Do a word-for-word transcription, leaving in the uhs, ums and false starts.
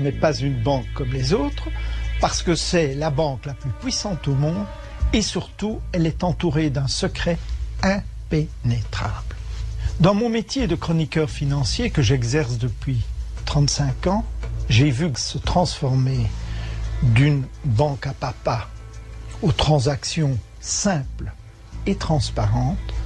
n'est pas une banque comme les autres, parce que c'est la banque la plus puissante au monde et surtout, elle est entourée d'un secret impénétrable. Dans mon métier de chroniqueur financier que j'exerce depuis trente-cinq ans, j'ai vu se transformer d'une banque à papa aux transactions simples et transparentes